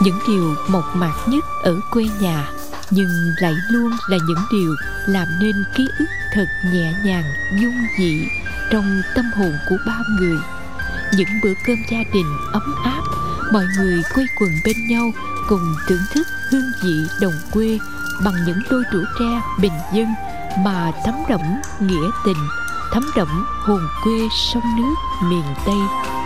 Những điều mộc mạc nhất ở quê nhà, nhưng lại luôn là những điều làm nên ký ức thật nhẹ nhàng, dung dị trong tâm hồn của bao người. Những bữa cơm gia đình ấm áp, mọi người quây quần bên nhau cùng thưởng thức hương vị đồng quê bằng những đôi đũa tre bình dân mà thấm đẫm nghĩa tình, thấm đẫm hồn quê sông nước miền Tây.